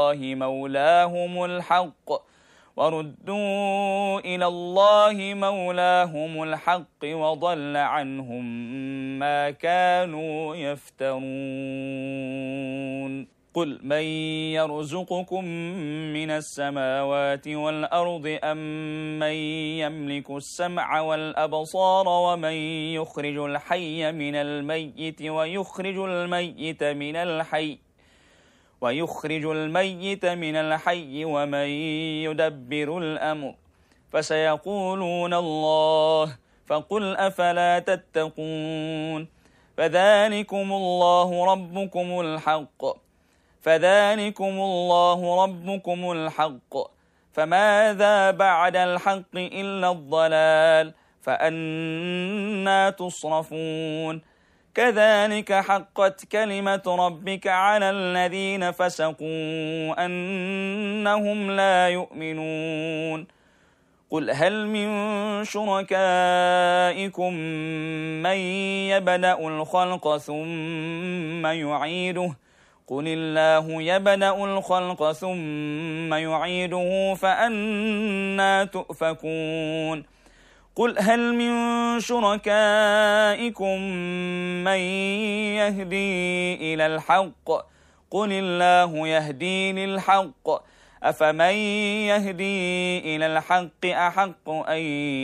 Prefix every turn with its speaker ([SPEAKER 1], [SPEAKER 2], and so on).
[SPEAKER 1] مولاهم الحق وردوا إلى الله مولاهم الحق وضل عنهم ما كانوا يفترون قل من يرزقكم من السماوات والأرض أم من يملك السمع والأبصار ومن يخرج الحي من الميت ويخرج الميت من الحي ومن يدبر الأمر فسيقولون الله فقل أفلا تتقون فذلكم الله ربكم الحق فماذا بعد الحق إلا الضلال فأنى تصرفون كذلك حقت كلمة ربك على الذين فسقوا أنهم لا يؤمنون قل هل من شركائكم من يبدأ الخلق ثم يعيده قل الله يبدأ الخلق ثم يعيده فأنى تؤفكون قل هل من شركائكم من يهدي إلى الحق قل الله يهدي للحق أفمن يهدي إلى الحق أحق أن